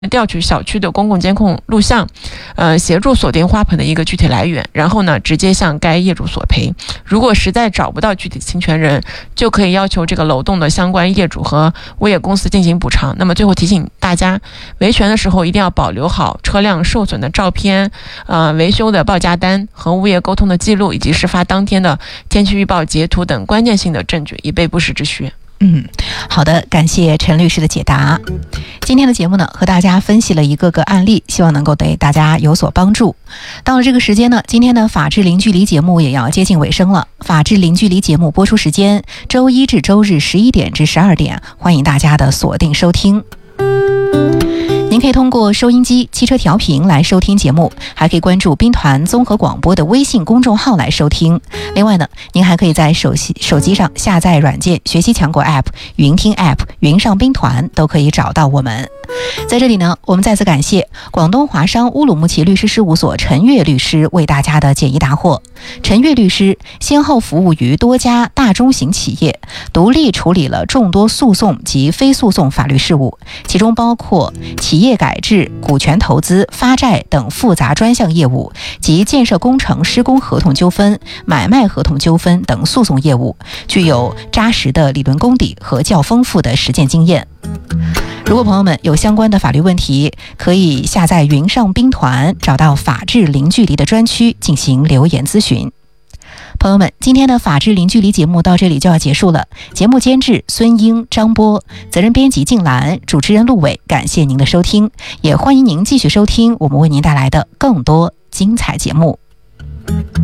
调取小区的公共监控录像，协助锁定花盆的一个具体来源，然后呢，直接向该业主索赔。如果实在找不到具体侵权人，就可以要求这个楼栋的相关业主和物业公司进行补偿。那么最后提醒大家，维权的时候一定要保留好车辆受损的照片、维修的报价单和物业沟通的记录，以及事发当天的天气预报截图等关键性的证据，以备不时之需。 好的，感谢陈律师的解答。今天的节目呢，和大家分析了一个个案例，希望能够对大家有所帮助。到了这个时间呢，今天的法治零距离节目也要接近尾声了。法治零距离节目播出时间，周一至周日11点至12点，欢迎大家的锁定收听。您可以通过收音机、汽车调频来收听节目，还可以关注兵团综合广播的微信公众号来收听。另外呢，您还可以在手机上下载软件学习强国 App、云听 App、云上兵团都可以找到我们。在这里呢，我们再次感谢广东华商乌鲁木齐律师事务所陈悦律师为大家的解疑答惑。陈悦律师先后服务于多家大中型企业，独立处理了众多诉讼及非诉讼法律事务，其中包括企业改制、股权投资、发债等复杂专项业务及建设工程施工合同纠纷、买卖合同纠纷等诉讼业务，具有扎实的理论功底和较丰富的实践经验。如果朋友们有相关的法律问题，可以下载云上兵团，找到法治零距离的专区进行留言咨询。朋友们，今天的法治零距离节目到这里就要结束了。节目监制孙英、张波，责任编辑静兰，主持人陆伟，感谢您的收听，也欢迎您继续收听我们为您带来的更多精彩节目。